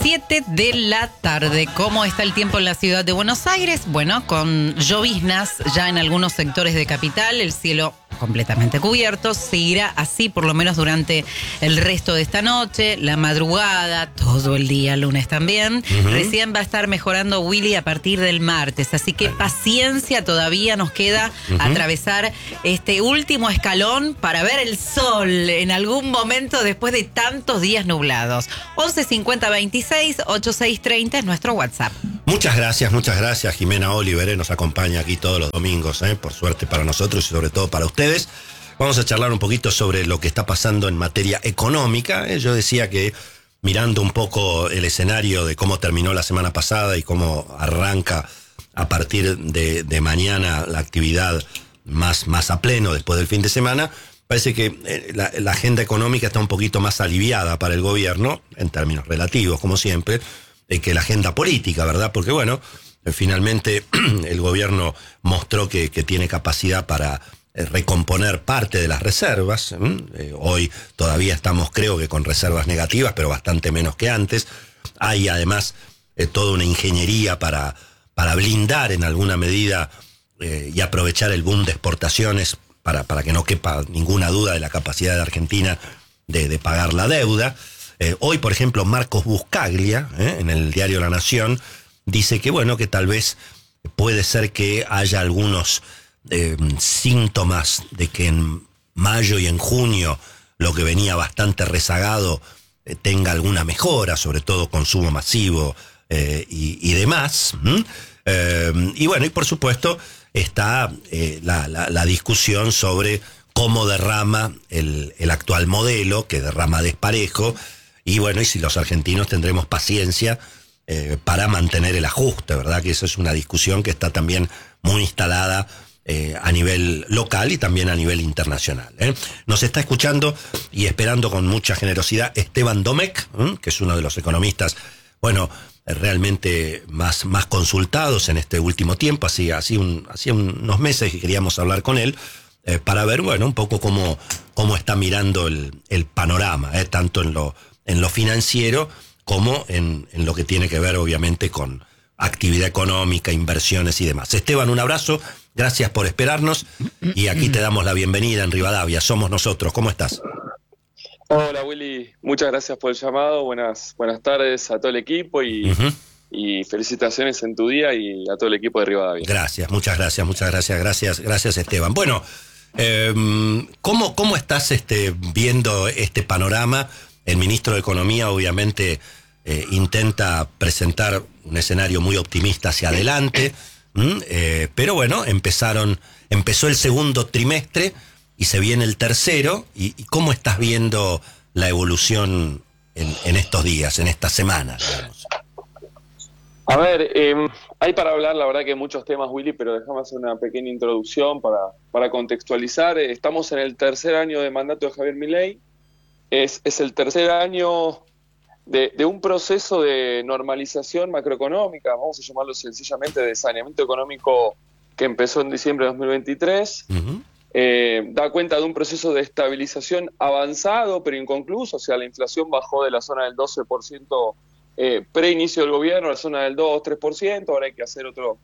7 de la tarde. ¿Cómo está el tiempo en la ciudad de Buenos Aires? Bueno, con lloviznas ya en algunos sectores de capital, el cielo completamente cubierto. Seguirá así por lo menos durante el resto de esta noche, la madrugada, todo el día, lunes también. Recién va a estar mejorando, Willy, a partir del martes. Así que paciencia, todavía nos queda atravesar este último escalón para ver el sol en algún momento después de tantos días nublados. 11 50 26 86 30 es nuestro WhatsApp. Muchas gracias. Jimena Oliver nos acompaña aquí todos los domingos, por suerte para nosotros y sobre todo para ustedes. Vamos a charlar un poquito sobre lo que está pasando en materia económica. Yo decía que mirando un poco el escenario de cómo terminó la semana pasada y cómo arranca a partir de mañana la actividad más a pleno después del fin de semana, parece que la agenda económica está un poquito más aliviada para el gobierno, en términos relativos, como siempre, que la agenda política, ¿verdad? Porque, bueno, finalmente el gobierno mostró que tiene capacidad para recomponer parte de las reservas. Hoy todavía estamos, creo que con reservas negativas, pero bastante menos que antes. Hay, además, toda una ingeniería para blindar en alguna medida y aprovechar el boom de exportaciones para que no quepa ninguna duda de la capacidad de Argentina de pagar la deuda. Hoy, por ejemplo, Marcos Buscaglia, en el diario La Nación, dice que, bueno, que tal vez puede ser que haya algunos síntomas de que en mayo y en junio lo que venía bastante rezagado tenga alguna mejora, sobre todo consumo masivo y demás. Y bueno, y por supuesto está la discusión sobre cómo derrama el actual modelo, que derrama desparejo. Y bueno, y si los argentinos tendremos paciencia para mantener el ajuste, ¿verdad? Que eso es una discusión que está también muy instalada a nivel local y también a nivel internacional. Nos está escuchando y esperando con mucha generosidad Esteban Domecq, que es uno de los economistas, bueno, realmente más consultados en este último tiempo. Hacía unos meses que queríamos hablar con él para ver, bueno, un poco cómo está mirando el panorama, tanto en lo financiero como en lo que tiene que ver obviamente con actividad económica, inversiones y demás. Esteban, un abrazo, gracias por esperarnos y aquí te damos la bienvenida en Rivadavia, somos nosotros, ¿cómo estás? Hola Willy, muchas gracias por el llamado, buenas tardes a todo el equipo y felicitaciones en tu día y a todo el equipo de Rivadavia. Gracias, muchas gracias Esteban. Bueno, ¿cómo estás viendo este panorama? El ministro de Economía obviamente intenta presentar un escenario muy optimista hacia adelante, pero bueno, empezó el segundo trimestre y se viene el tercero. ¿Y cómo estás viendo la evolución en estos días, en estas semanas, digamos? A ver, hay para hablar, la verdad que muchos temas, Willy, pero déjame hacer una pequeña introducción para contextualizar. Estamos en el tercer año de mandato de Javier Milei. Es el tercer año de un proceso de normalización macroeconómica, vamos a llamarlo sencillamente de saneamiento económico, que empezó en diciembre de 2023. Da cuenta de un proceso de estabilización avanzado pero inconcluso, o sea, la inflación bajó de la zona del 12% preinicio del gobierno a la zona del 2-3%, ahora hay que hacer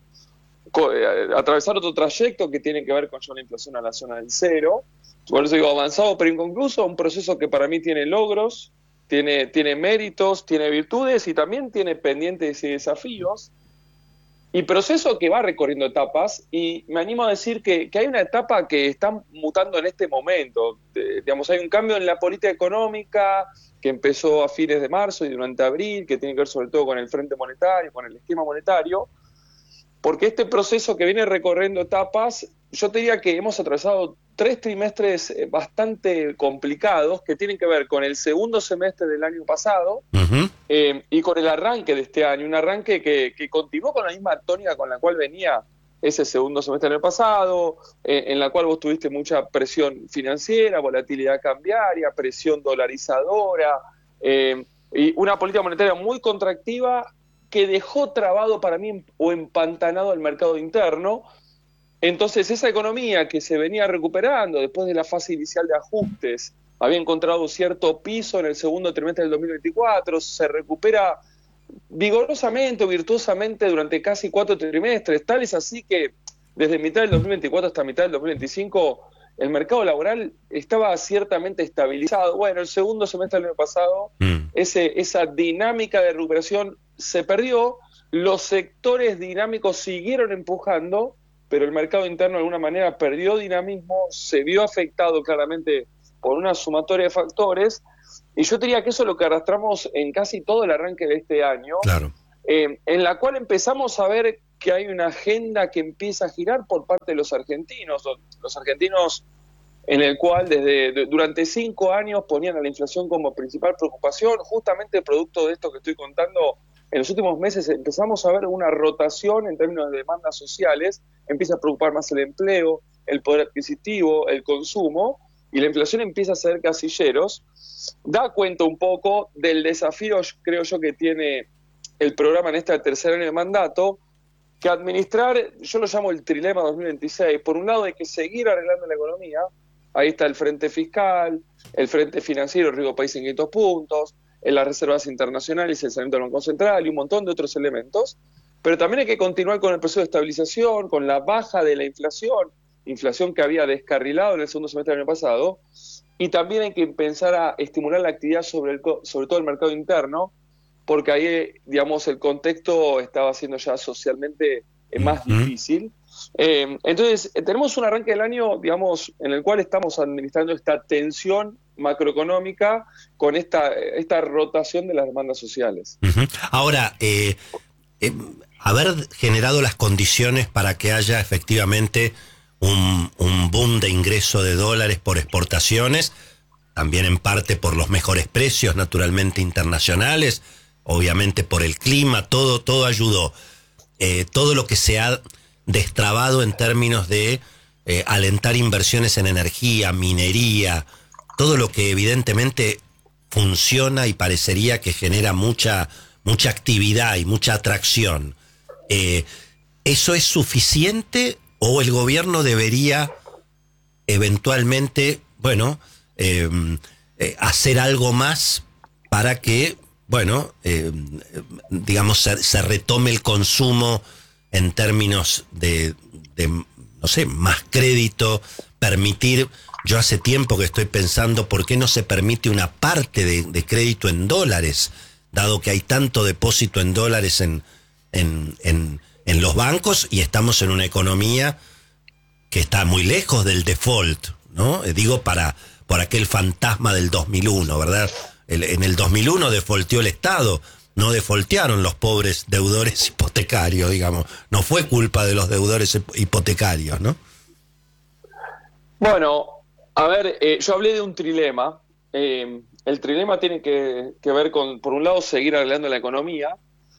atravesar otro trayecto que tiene que ver con la inflación a la zona del 0. Por eso digo avanzado pero inconcluso, un proceso que para mí tiene logros, tiene méritos, tiene virtudes y también tiene pendientes y desafíos. Y proceso que va recorriendo etapas, y me animo a decir que hay una etapa que está mutando en este momento. Digamos, hay un cambio en la política económica que empezó a fines de marzo y durante abril, que tiene que ver sobre todo con el frente monetario, con el esquema monetario, porque este proceso que viene recorriendo etapas, yo te diría que hemos atravesado 3 trimestres bastante complicados que tienen que ver con el segundo semestre del año pasado y con el arranque de este año, un arranque que continuó con la misma tónica con la cual venía ese segundo semestre del año pasado, en la cual vos tuviste mucha presión financiera, volatilidad cambiaria, presión dolarizadora y una política monetaria muy contractiva que dejó trabado para mí o empantanado el mercado interno. Entonces esa economía que se venía recuperando después de la fase inicial de ajustes había encontrado cierto piso en el segundo trimestre del 2024, se recupera vigorosamente o virtuosamente durante casi 4 trimestres. Tal es así que desde mitad del 2024 hasta mitad del 2025 el mercado laboral estaba ciertamente estabilizado. Bueno, el segundo semestre del año pasado, esa dinámica de recuperación se perdió, los sectores dinámicos siguieron empujando, pero el mercado interno de alguna manera perdió dinamismo, se vio afectado claramente por una sumatoria de factores, y yo diría que eso es lo que arrastramos en casi todo el arranque de este año, Claro. En la cual empezamos a ver que hay una agenda que empieza a girar por parte de los argentinos en el cual durante 5 años ponían a la inflación como principal preocupación, justamente producto de esto que estoy contando. En los últimos meses empezamos a ver una rotación en términos de demandas sociales, empieza a preocupar más el empleo, el poder adquisitivo, el consumo, y la inflación empieza a ser casilleros. Da cuenta un poco del desafío, creo yo, que tiene el programa en este tercer año de mandato, que administrar, yo lo llamo el trilema 2026, por un lado hay que seguir arreglando la economía, ahí está el frente fiscal, el frente financiero, riesgo país en 500 puntos, en las reservas internacionales, el saneamiento del Banco Central y un montón de otros elementos, pero también hay que continuar con el proceso de estabilización, con la baja de la inflación que había descarrilado en el segundo semestre del año pasado, y también hay que empezar a estimular la actividad sobre todo el mercado interno, porque ahí, digamos, el contexto estaba siendo ya socialmente más difícil. Entonces, tenemos un arranque del año, digamos, en el cual estamos administrando esta tensión macroeconómica con esta rotación de las demandas sociales. Ahora, haber generado las condiciones para que haya efectivamente un boom de ingreso de dólares por exportaciones, también en parte por los mejores precios, naturalmente internacionales, obviamente por el clima, todo ayudó. Todo lo que se ha destrabado en términos de alentar inversiones en energía, minería, todo lo que evidentemente funciona y parecería que genera mucha actividad y mucha atracción. ¿Eso es suficiente o el gobierno debería eventualmente, hacer algo más para que, digamos, se retome el consumo en términos de no sé, más crédito, permitir? Yo hace tiempo que estoy pensando por qué no se permite una parte de crédito en dólares, dado que hay tanto depósito en dólares en los bancos y estamos en una economía que está muy lejos del default, ¿no? Digo, por aquel fantasma del 2001, ¿verdad? En el 2001 defaulteó el Estado, no defaultearon los pobres deudores hipotecarios, digamos. No fue culpa de los deudores hipotecarios, ¿no? Bueno, a ver, yo hablé de un trilema. El trilema tiene que ver con, por un lado, seguir arreglando la economía,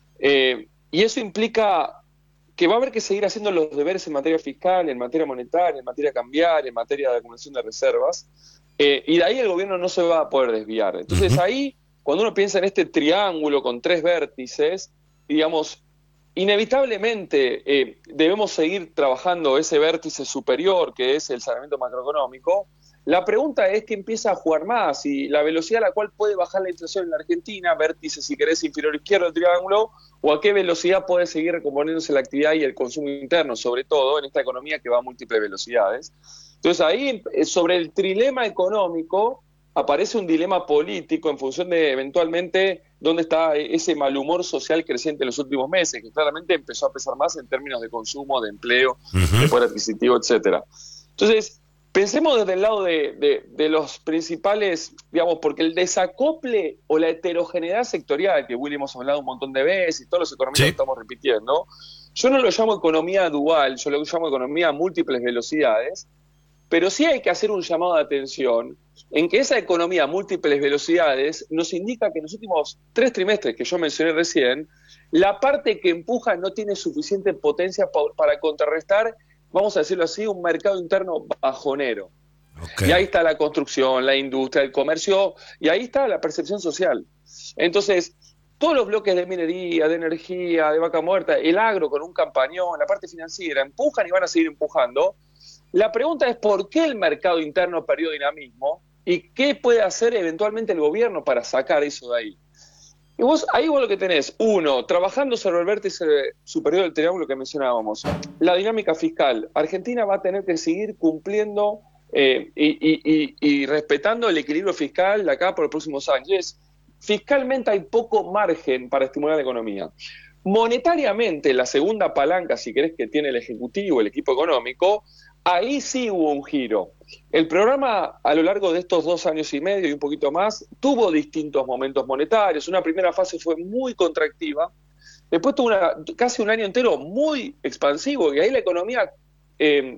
y eso implica que va a haber que seguir haciendo los deberes en materia fiscal, en materia monetaria, en materia cambiaria, en materia de acumulación de reservas, y de ahí el gobierno no se va a poder desviar. Entonces ahí, cuando uno piensa en este triángulo con 3 vértices, digamos, inevitablemente debemos seguir trabajando ese vértice superior que es el saneamiento macroeconómico. La pregunta es que empieza a jugar más, y la velocidad a la cual puede bajar la inflación en la Argentina, vértice, si querés, inferior izquierdo del triángulo, o a qué velocidad puede seguir recomponiéndose la actividad y el consumo interno, sobre todo en esta economía que va a múltiples velocidades. Entonces ahí, sobre el trilema económico, aparece un dilema político en función de, eventualmente, dónde está ese mal humor social creciente en los últimos meses, que claramente empezó a pesar más en términos de consumo, de empleo, de poder adquisitivo, etcétera. Entonces, pensemos desde el lado de los principales, digamos, porque el desacople o la heterogeneidad sectorial, que Willy hemos hablado un montón de veces, y todos los economistas lo estamos repitiendo, yo no lo llamo economía dual, yo lo llamo economía a múltiples velocidades, pero sí hay que hacer un llamado de atención en que esa economía a múltiples velocidades nos indica que en los últimos 3 trimestres que yo mencioné recién, la parte que empuja no tiene suficiente potencia para contrarrestar, vamos a decirlo así, un mercado interno bajonero. Okay. Y ahí está la construcción, la industria, el comercio, y ahí está la percepción social. Entonces, todos los bloques de minería, de energía, de vaca muerta, el agro con un campañón, la parte financiera, empujan y van a seguir empujando. La pregunta es por qué el mercado interno perdió dinamismo y qué puede hacer eventualmente el gobierno para sacar eso de ahí. Y ahí vos lo que tenés, uno, trabajando sobre el vértice superior del triángulo que mencionábamos, la dinámica fiscal. Argentina va a tener que seguir cumpliendo y respetando el equilibrio fiscal de acá por los próximos años. Fiscalmente hay poco margen para estimular la economía. Monetariamente, la segunda palanca, si querés, que tiene el Ejecutivo, el equipo económico, ahí sí hubo un giro. El programa, a lo largo de estos 2 años y medio y un poquito más, tuvo distintos momentos monetarios. Una primera fase fue muy contractiva, después tuvo casi un año entero muy expansivo, y ahí la economía